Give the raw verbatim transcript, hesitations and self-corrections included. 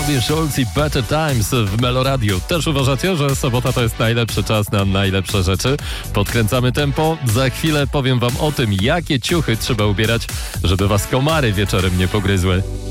Robin Schulz i Better Times w Meloradiu. Też uważacie, że sobota to jest najlepszy czas na najlepsze rzeczy? Podkręcamy tempo. Za chwilę powiem wam o tym, jakie ciuchy trzeba ubierać, żeby was komary wieczorem nie pogryzły.